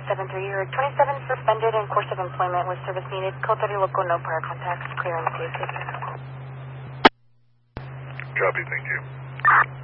573. You're 27 suspended in course of employment with service needed. Code 30 local, no prior contacts. Clear and safe. Copy, thank you.